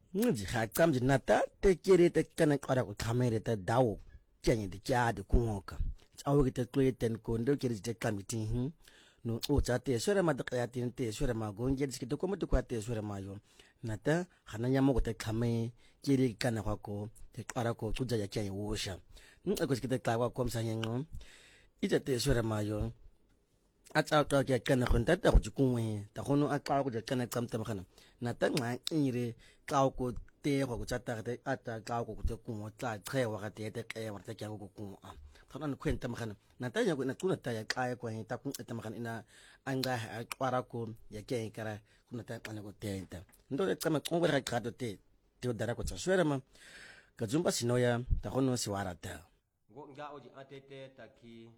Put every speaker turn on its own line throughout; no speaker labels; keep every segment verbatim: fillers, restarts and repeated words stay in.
ngi ha kam ji nata te kere te kana kara ko kamere te dawo kyenye de ja de kungoka awo ke te kle ten ko ndo kere te kamiti hin no o cha te sore ma de ya tin te sore ma go nge diski to ko mo to kwa te sore ma yo nata hananya mo ko te kame kere kana kwa ko te kara ko tuja ya kyenye wosha ngi ko te klawa ko msa nyen ite te sore ma yo a tsa ka ke kana go ntata go tsikungwe ta go no a ka go kana tsamta magana na ta nga ire ka go te go tsa ta te a ta ka go te kungo tla tse wa ga te te ke wa ta ke go kungo a thona no kwenta magana na ta ya go na tuna ta ya ka go ta ku ta magana ina anga a kwara ko ya ke kara kuna ta kana go tenta ndo le tsama ko ga ka to te te dara ko tswera ma ka zumba sinoya ta go no si wara ta
go nga o ji atete ta ki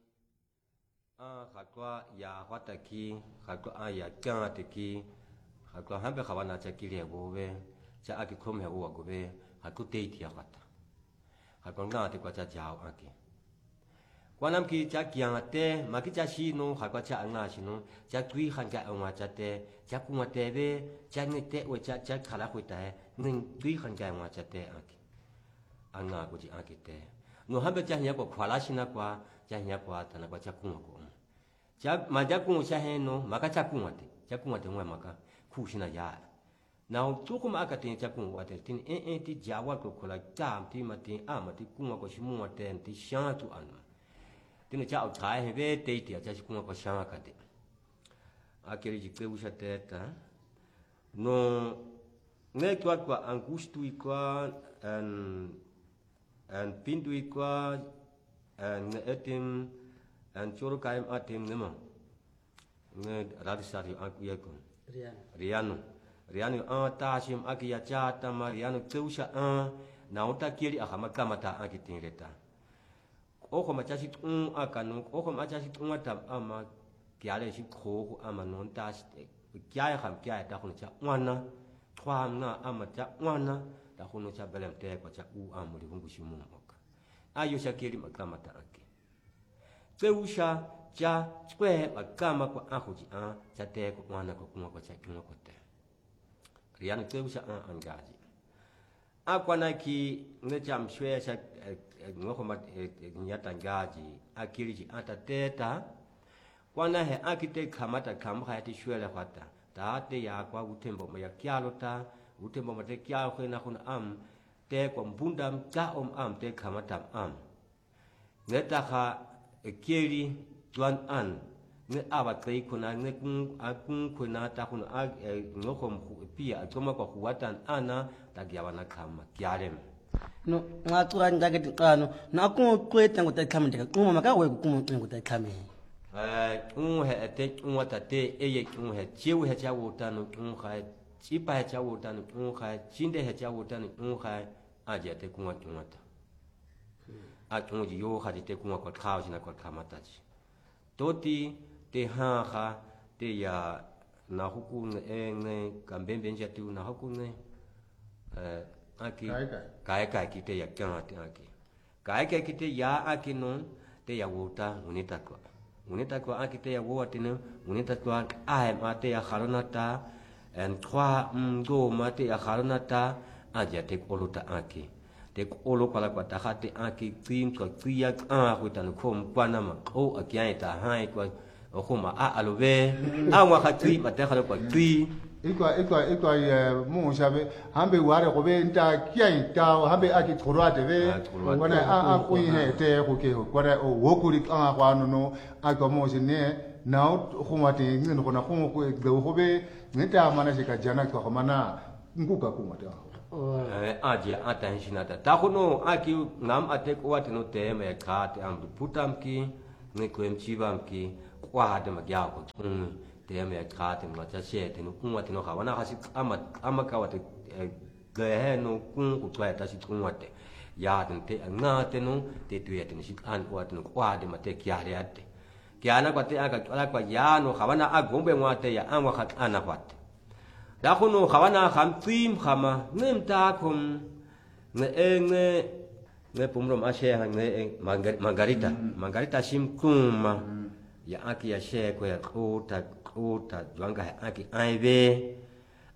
a hakwa ya wataki hakwa a ya kya teki hakwa hambe khawana cha kile gobe cha akikhome ho gobe haku teiti ya khata hakwa nga te kwa cha jao aki kwanam ki cha kya te maki cha shino hakwa cha nga shino cha tui khanja nga cha te cha kuma tebe cha ni te we cha cha khala khwita ning tui khanja nga cha te aki anga ko ji aki te no hambe cha nya ko khwala shina kwa cha nya kwa tana kwa cha kuma ko cha maja ku cha heno maka cha ku wate cha ku wate ngwa maka khu shina ya now tu ku maka tin cha ku wate tin e e ti jawa ko kola cha ti ma tin a ma ti ku ko shimu wate ti sha tu an tin cha au chai he ve te ti cha ku ko sha ka te a keri ji ke usha te ta no ne tu kwa angustu kwa an an pindu kwa an etim an choro kaim atim nema ne radisari akuyakun riano riano a tashim akiya chata mariano teusha a nauta kiri akama kamata akitingreta oko machashi un akanu oko machashi un atam ama kiale shi kho ama non tash kya kham kya ta khun cha wana khwam na ama cha wana ta khun cha belem te ko cha u amuri hungu shimu moka ayo shakiri makamata aki Teusha cha chwe akama kwa ahuji a cha te ko wana ko kuma ko cha kuma ko te rian teusha a angaji akwa na ki ne cham shwe cha ngoko ma nyata ngaji akiri ji ata teta kwana he akite kamata kam ha ti shwe la kwata ta te ya kwa utembo ma ya kyalo ta utembo ma te kyalo ko na kun am te ko mbundam cha om am te kamata am neta ha ekeri tuan an ne abatai kuna ne kun akun kuna ta kuna a ngokom pia toma kwa kuwatan ana tagiawana kama kiarem
no ngatu anja ke kano na ku kweta ngotai kama de kuma maka we ku ngotai kama
eh un he te un wata te eye un he chiu he cha wotano un ha chipa he cha wotano un ha chinde he cha wotano un ha aje te kuma tumata atun ji yo ha te kuma kwa khao jina kwa kamata ji toti te ha ha te ya na huku ne ne kambembe nja tu na huku ne eh aki kai kai ki te ya kya te aki kai kai ki te ya aki no te ya wota unita kwa unita kwa aki te ya wota ne unita kwa ai ma te ya haronata en trois ngo ma te ya haronata aja te koluta aki te olo pala kwa ta hate aki tim ko tia a ko tan khom kwana ma o akya ta hai ko o khoma a alove a wa khatri ma ta khalo ko tui
ikwa ikwa ikwa mo shabe hambe ware ko be nta kya ta hambe aki thorate be wana a a ko he te ko ke ko kwana o wokuri a kwa no no a ko mo sine now khoma te ngin ko na ko ko go be ngita mana se ka jana ko mana nguka ko mata
eh aje attention ata ta khono aki ngam ate ko wat no te me kha te am putam ki ne ko em chibam ki kwa de ma gya ko te me kha te ma cha she te no kun wat no kha wana ha si ama ama ka wat ge he no kun ku twa ta si kun wat ya den te nga te no te tu ya te ni si an wat no kwa de ma te kya re ate kya na kwa te aka ala kwa ya no kha wana a gombe ngwa te ya an wa kha ana kwat da khono khawana kham tim khama nem ta khum ne enge ne pumrom ashe ha ne margarita margarita sim kuma ya aki ya she ko ya kota kota jwanga aki aibe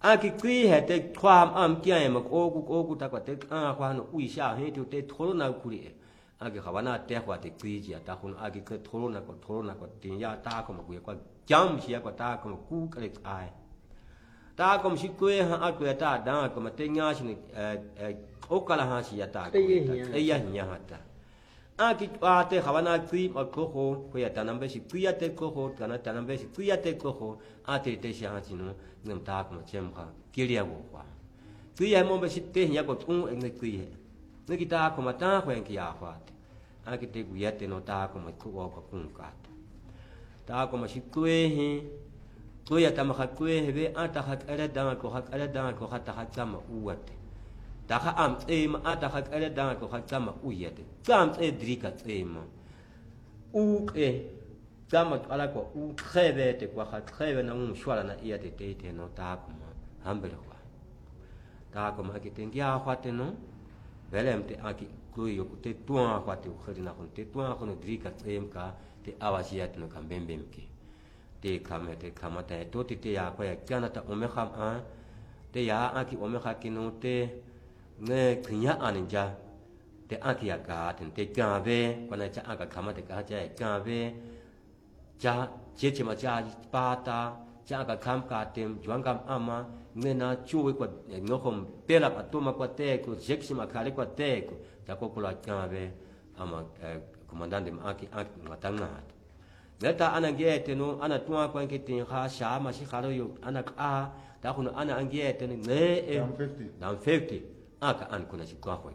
อากิกรีเหตุความอ้ำเกี่ยมโอ้กูโอ้กูตะกว่าเตอาความอุ้ยชาให้ตัวเตทรนาคุรีอากิขวานาเตกว่าเตกรีจีตาคนอากิเกิดทรนากว่าทรนากว่าตียาตาก็มาคุยกว่าจำเสียกว่าตาก็มากู้ก็เลยตายตาก็มชิกุยฮะอากุยตาดังก็มาเตงาชินเอ่อเอ่อโอกาลหาชิยตาเอ้ยหิยาตาอากิอาเตขวานาครีมอัลโคโฮคุยตานัมเบสิคุยเตโคโฮตานาตานัมเบสิคุยเตโคโฮอาเตเตชิฮาชิโนเงิมตาก็มาเชื่อมค่ะกิริยาบุกว่าคุยมองไปสิเตหิยากตุ้งเองในคุยนึกตาก็มาตาคุยกิยาควาตอากิเตกุยเตโนตาก็มาคุยกับกุงกัดตาก็มาชิคุยฮิคุยตามาขัดคุยเฮเบอาตาขัดอะไรดังก็ขัดอะไรดังก็ขัดตาขัดจำมาอวดตาข้าอัมเอ็มอาตาขัดอะไรดังก็ขัดจำมาอุยเดจำเอ็ดริกัดเอ็มอูเอจำมาอะไรก็อูเทเวตกว่าขัดเทเวนั่งชัวร์นะเอียดเตเตโนตาก็มาฮัมเบลว่าตาก็มาคิดถึงยาขวัดเนาะเวลาเมื่ออากิคุยอยู่เตตัวขวัดอยู่ขึ้นนะคนเตตัวคนดริกัดเอ็มกาเตอาวาชียตโนคัมเบมเบมกีเตคำเตคำมาแต่ตัวที่เตยาก็อยากจะนั่งแต่อเมคำอ่ะเตยาอากิอเมคำกินโนเตเมื่อขยันอันจ้าแต่อากิยากาถึงเตกาเวคนนั้นจะอากาศคำว่าเตกาจะกาเวจะเชื่อมาจะปาตาจะอากาศคำกาเต็มจวนคำอามาเมื่อน่าช่วยกว่าเงาคมเปลับตัวมากกว่าเตกุเช็คสิมาคาเล็กกว่าเตกุจะก็คุลากาเวอามาคอมมานดันเดมอากิอากิมาตั้งนาดแล้วแต่อันนั้นเกตโนอันนั้นตัวคนคิดถึงข้าชามาชิคาโรยุอันนั้นอาแต่คนอันนั้นเกตโนเน่เอ็มดัมฟิฟตี้aka an kuna si kwa kwa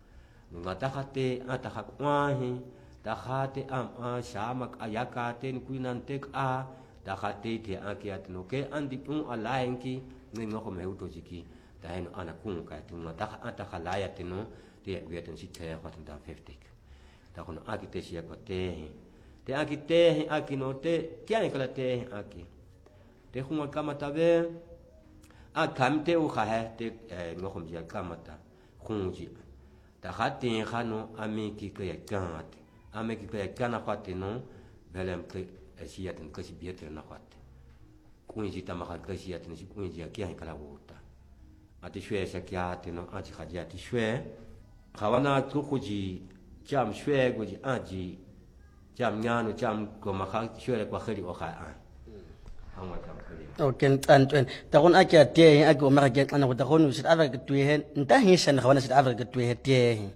nga takate ata hakwahi takate am a shamak ayaka ten kuinan tek a takate te akia tno ke andi un alaenki ni no ko meuto jiki ta hen ana kun ka tno ta ata khalaya tno te weten si te kwa tno fifty ta kono akite si ko te te akite akino te kya ni kala te aki te khuma kama tabe a kamte u khahe te ngokhom ji kamata khunji ta khati khano amiki ke yakat amiki ke yakana khati no belem ke asiyatin ke sibiyat na khati kunji ta makha ke asiyatin si kunji ya kala wuta ati shwe shakyati no ati khajati shwe khawana tukuji jam shwe goji aji jam nyano jam ko makha shwe kwa khali o kha an
اوكي انت تقول اكي تي اكو ما جت انا وتقول وسد افريقيا تويه انتهي سنه خوانا سد افريقيا تويه تي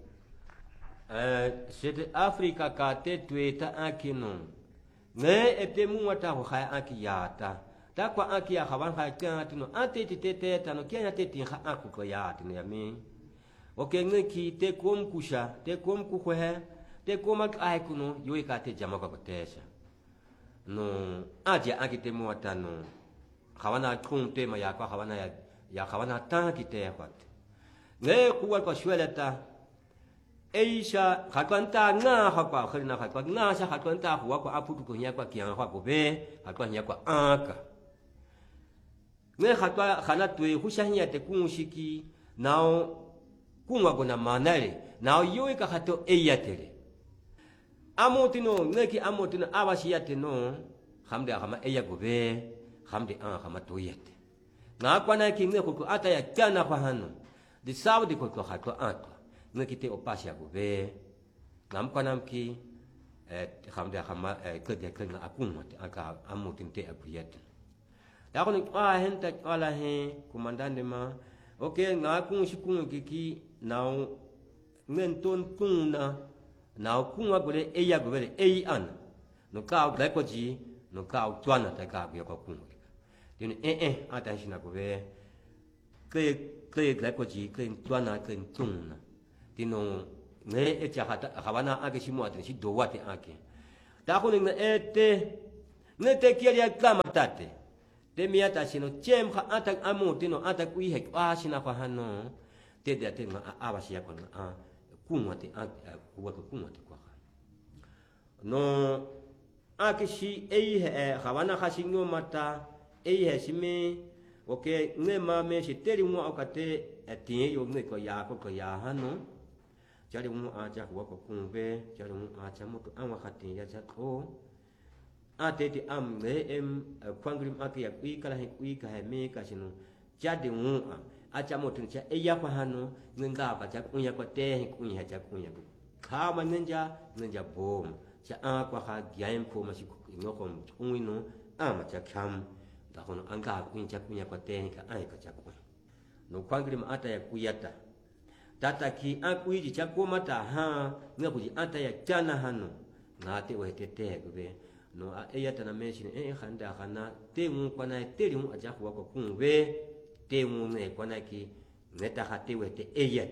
ا سد افريقيا كاتي تويتا اكينو ne etemu wata ho kha akiyata ta kwa akiya khawan kha tino ate ti te te tano kya te ti kha aku ko ya tino ya mi okay ne ki te kom kusha te kom ku ko he te kom ak ai kuno yoi ka te jama ko tesha no aja akite mu wata no khawana khung te ma ya kwa khawana ya ya khawana ta ki te kwat ne kuwa ko shwelata eisha khatwanta nga khakwa khina khatwa nga sha khatwanta huwa ko aputu ko nya kwa kya kwa ko be khatwa nya kwa aka ne khatwa khana twe husha nya te kunshiki nao kunwa ko na manale nao yoi ka khato eyatele amotino ne ki amotino abashiyate no khamde khama eya go be khamde an khama toyete nga kwa na ki ne ko ko ata ya kana kwa hano di saudi ko ko khatwa aka ne ki te opasya go be ngam kwa nam ki eh khamde khama ke de ke na akun aka amotin te akuyete da ko ni a hen ta ala he komandante ma okay nga kun shi kun ki ki now men ton kun na now kun wa gole eya go be ei an no ka ga ko ji no ka twana ta ka bi ko kun din eh eh ata shi na go be ke ke ga ko ji ke twana ke tun na dino ne e cha hata khawana ake shi mo ate shi do wate ake ta ko ni e te ne te ki ya kama tate te mi ata shi no chem kha ata amu dino ata ku he kwa shi na kwa hano te de te ma aba shi ya ko na a kun wate a ku wa ko kun wate kwa no ake shi e he khawana kha shi no mata e he shi me okay ne ma me shi te ri mo akate atin yo ne ko ya ko ko ya hano jari mu aja huwa ko kumbe jari mu aja mu an wa khati ya ja ko ate ti am ne em kwangrim ake ya kui kala he kui ka he me ka sinu cha de ngu a cha mo tin cha e ya kwa hanu nginga ba cha kunya kwa te kunya cha kunya kha ma ninja ninja bom cha a kwa ha gyan po ma si no ko ngui no a ma cha kham da hono anga kunya cha kunya kwa te ka ai ka cha kwa no kwangri ma ata ya kuyata tata ki a kuiji cha ko mata ha nga kuji ata ya chana hanu na te we te te be no a e ya ta na mention e khanda khana te mu kwa na te ri mu a ja ko ko kun we te mu ne kwa na ki ne ta ha te we te e ya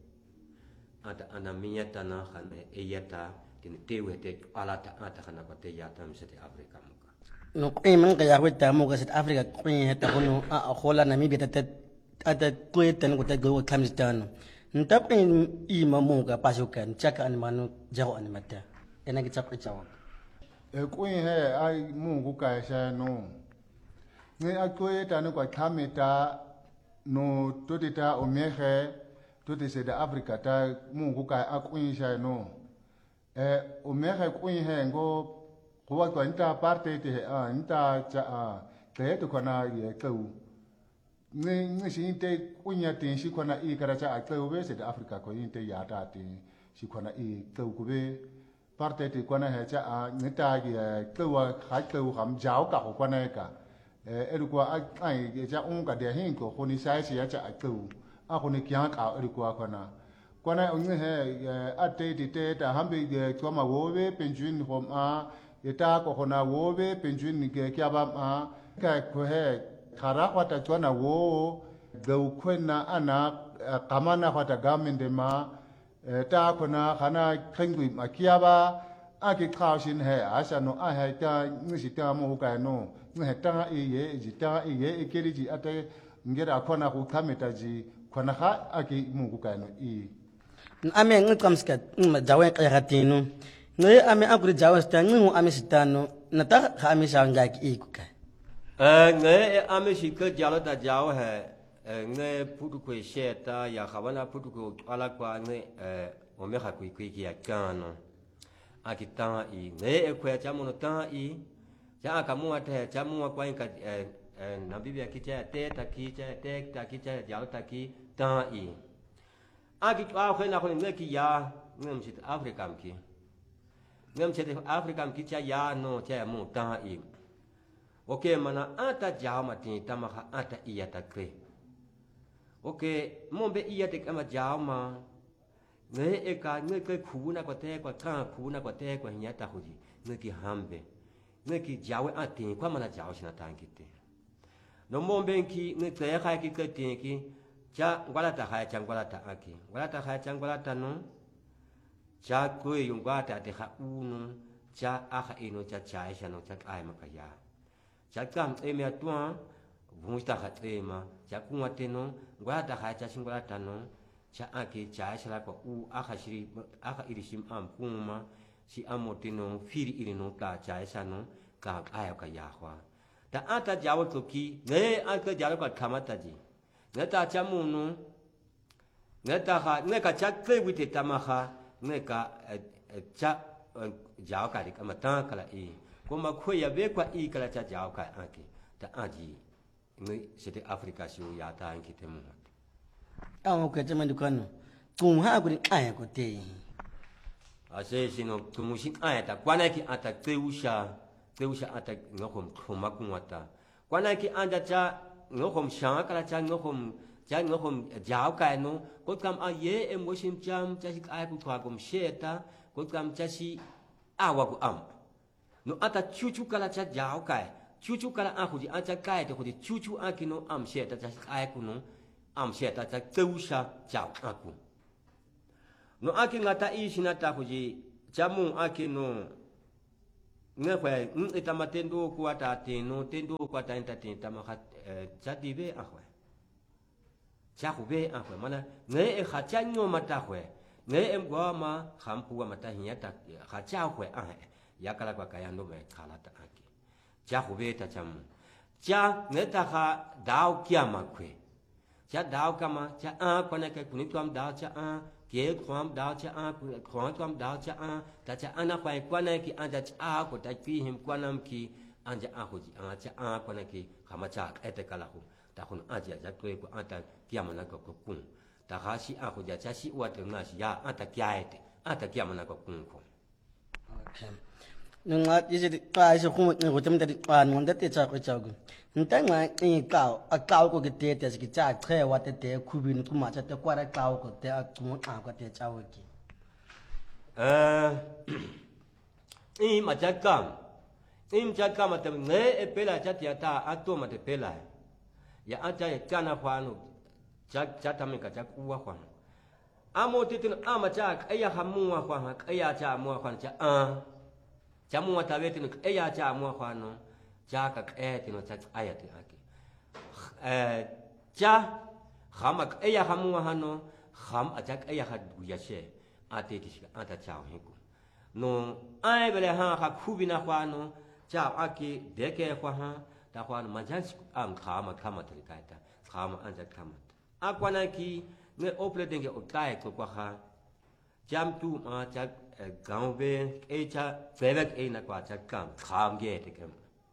ata ana minya ta na khana e ya ta tin te we te ala ta ata khana ko te ya ta mi se te afrika mu ka
no e man ka ya we ta mu ka South Africa ko ni ta hono a khola na mi beta te ata ko ten ko te go kamstano ntap en i mamuka pasukan chaka an manu jago an mata ena ki chap chawa
e kuin he ai mungu ka sha no ne a ko eta no kwa kameta no totita o mehe tote se da afrika ta mungu ka a kuin sha no e o mehe kuin he ngo ko wa ko nta parte te a nta cha a te to kana ye kau ne ne shi te kunya te shi kona i karacha a kau be se da afrika ko inte ya ta te shi kona i kau ku be parte te kona he cha a ne ta ge kau wa kha kau ham jao ka ko kona ka e e ko a ai ge cha un ka de hin ko ko ni sai shi ya cha a kau a ko ni kya ka e ko kona kona un he a te te te ta ham be ge ko ma wo be penjun hom a eta ko hona wo be penjun ge kya ba ma ka ko he khara kwata tswana wo gau kwena ana kamana kwata gamende ma ta kona khana khengui makiaba aki khawshin he asano a he ta ngisi ta mo ka no nge ta e ye ji ta e ye ekeri ji ate ngera khona ku kameta ji khona kha aki mu ku ka no i
ame ngamska ma jawe ka hatinu nge ame akuri jawe sta ngu ame sitano nata kha ame sanga ki i ku ka
eh nge ame shi ka jalo ta jaw hai nge putu ko sheta ya khawana putu ko ala kwa nge eh o me kha ku ku ki ya kano akita i nge e ko ya mo ta i ja ka mo ate ja mo kwa ka eh na bibia ki cha te ta ki cha te ta ki cha jalo ta ki ta i aki kwa ko na ko nge ki ya nge msi afrika mki nge msi afrika mki cha ya no cha mo ta i oke mana ata jaw mati tamaka ata iya takre oke mombe iya te kama jaw ma ne e ka ne ke khuna ko te ko ka khuna ko te ko nya ta huji ne ki hambe ne ki jaw ati kwa mana jaw sina tankite no mombe ki ne te ka ki ke te ki cha ngwala ta ha cha ngwala ta aki ngwala ta ha cha ngwala ta no cha ko yung ngwa ta te ha unu cha aha ino cha cha sha no cha ai makaya cha kam e me atwa vusta ha tema cha kunwa teno ngwa ta ha cha singwa tano cha ake cha shala ko u aha shiri aha irishim am kuma si amotino firi irino ta cha sano ka aya ka yahwa ta ata jawo to ki ne aka jawo ka kamata ji ne ta cha munu ne ta ha ne ka cha kle wite tamaha ne ka cha jawo ka ri kamata kala e kuma khoya be kwa i kala cha jaw ka anki ta aji ni sete afrika shu ya ta anki temu
awo ka jama dukano kum ha guri aya ko te
ase sino tumushi aya ta kwana ki ata teusha teusha ata ngokom khoma kunwata kwana ki anda cha ngokom sha kala cha ngokom cha ngokom jaw ka no ko kam a ye emotion jam cha shi aya ku kwa kom sheta ko kam cha shi awa ku am no ata chuchu kala cha jaw kai chuchu kala a khuji a cha kai te khuji chuchu a kino am she ta cha ai kuno am she ta cha teusha jaw aku no aki ngata i sinata khuji chamu akino nge khwe ngita matendo ku ata teno tendo ku ata entertain tama khat cha dibe a khwe cha khube a khwe mana nge e kha cha nyo mata khwe nge em gwa ma kham pu mata hiya ta kha cha khwe a yakala kwa kaya ndo me khala ta aki cha khube ta cham cha ne ta kha dao kya ma khwe cha dao kama cha a kona ke kuni twam dao cha a ke twam dao cha a khon twam dao cha a ta cha ana kwa kwana ki anja cha ko ta ki him kwanam ki anja a hoji a cha a kona ki khama cha ete kala hu ta khun a ja ja kwe ko ata kiamana ko ko kun ta ha si a ko ja cha si wa te na si ya ata kyaete ata kiamana ko kun ko
okay nunga yisi ka isi khu ngo tem te ka ngon te cha ko cha go nta nga i ka a ka ko ke te te ki cha che wa te te khu bi ku ma cha te kwa ra ka ko te a ku a ko te cha wo ki
eh i ma cha kam i ma cha kam te nge e pela cha tia ta a to ma te pela ya a cha ka na kwa no cha cha ta me ka cha ku wa kwa a mo te te a ma cha ai ya ha mu wa kwa ai ya cha mu wa kwa cha a cha mu wa ta ve te no ai ya cha mu wa kwa no cha ka e te no cha ai ya te aki eh cha khama ai ya ha mu wa no kham a cha ai ya ha gu ya she a te ki a ta cha he ku no ai bele ha ha khu bi na kwa no cha aki de ke kwa ha ta kwa no ma jan am khama khama te ka ta khama an cha khama a kwa na ki ne ople denge o tai ko kwa ha jam tu ma cha gaung be e cha fevek e na kwa cha kam kham ge te kam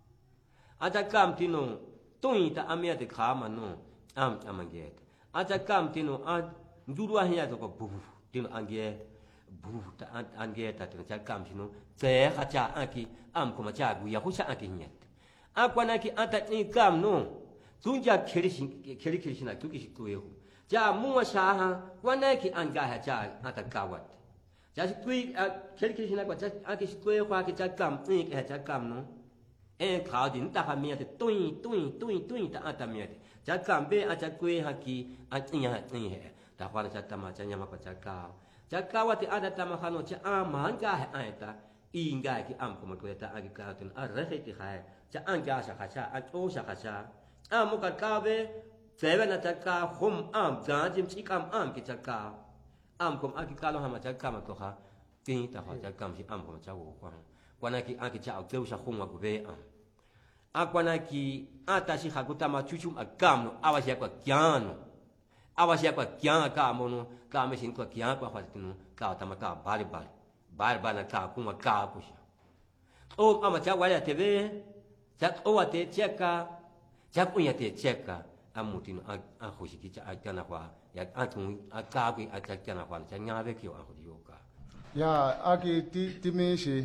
a cha kam ti no tui ta amia te khama no am am ge a cha kam ti no a njuru a hiya ko bu ti no an ge bu ta an ge ta te cha kam ti no ze ha cha a ki am ko ma cha gu ya hu cha a ki nyet a kwa na ki a ta ni kam no tunja kheri kheri kheri na tu ki ko yo cha mu wa sha ha kwa na ki an ga ha cha a ta ka wat cha si tui a kheri kheri na kwa cha a ki ko yo kwa ki cha kam ni ki ha cha kam no e kha din ta ha mi te tui tui tui tui ta a ta mi te cha kam be a cha ko ha ki a ni ha ni he ta kwa cha ta ma cha nya ma kwa cha ka cha ka wa te a ta ma ha no cha a ma ga ha a ta i ga ki am ko ma ko ta a ki ka tin a re he ti ha cha an ga sha kha cha a o sha kha cha a mo ka ka be febe na cha ka khum am ga jim chi kam am ki cha ka am kom a ki ka lo ha ma cha ka ma ko ha tin ta ha cha kam si am ko ma cha wo kwa kwa na ki a ki cha o teu sha khum wa ku be am a kwa na ki a ta si ha ku ta ma chu chu a kam no a wa sha kwa kyan no a wa sha kwa kyan ka mo no ka me sin kwa kyan kwa ha ti no ka ta ma ka ba ri ba ba ba na ka ku ma ka ku sha o a ma cha wa ya te be cha o wa te che ka cha ku ya te che ka a mu ti no a a ho shi ki cha a ka na kwa ya a tu a ka ku a cha ka na kwa cha nya be ki wa ho di yo ka
ya aki ti ti me shi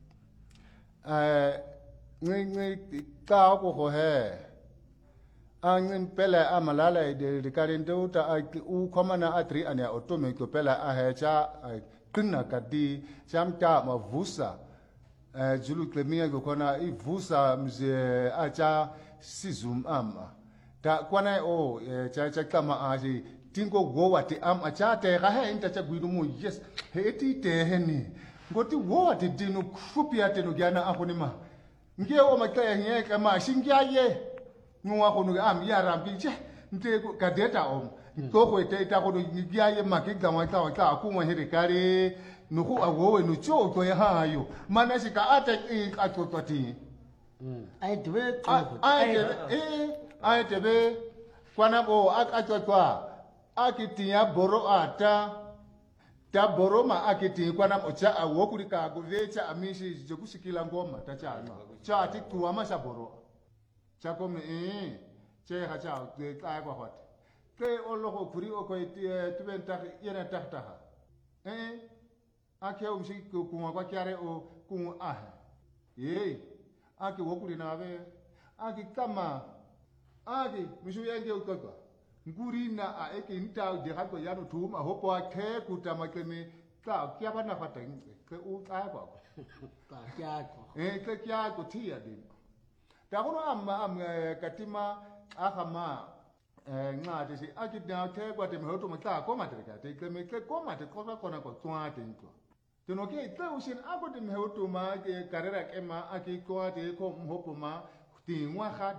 eh ngi ngi ka ko ho he an ngin pele amalala de de karin do ta u komana atri ania otome ko pele a he cha kinna ka di cham ta ma vusa eh julu klemia go kona i vusa mze acha sizum ama ta kwana o cha cha kama a ji tingo go wati am acha te ga he inta cha gwidu mu yes he ti te he ni ngoti wo wati dinu khupia te no gyana a khonima nge o makaya nye kama shingya ye ngwa ko no am ya rambi che nte ka data om ko ko te ta ko ni gya ye makki gamwa ta ta ku mo he kare no ku awo we no cho ko ya ha yo mana shi ka ata i ka to to ti
ai te be
ai te eh ai te be kwana bo a to to akiti ya boro ata ta boro ma akiti kwana mo cha awo ku ka go vecha amishi je kushikila ngoma ta cha cha ti tuwa ma sha boro cha ko me eh che ha cha te ka kwa hot ke o lo ko kuri o ko ti tu ben ta yena ta ta eh ake o mshi ko ku kwa kyare o ku a eh ake wo kuri na be ake kama ake mishu yenge o ko nguri na a eke nta de ha ko ya no tu ma hopo a ke ku ta ma ke me ka kya ba na fa ta ke u ka kwa
ka kya ko
eh ke kya ko ti ya din ta ko am am katima akama eh nga te si akida ke kwa te me hoto ma ta ko ma te ka te ke me ke ko ma te ko ko na ko twa te nto te no ke te ushin ako te me hoto ma ke karera ke ma aki ko te ko hopo ma ti ngwa kha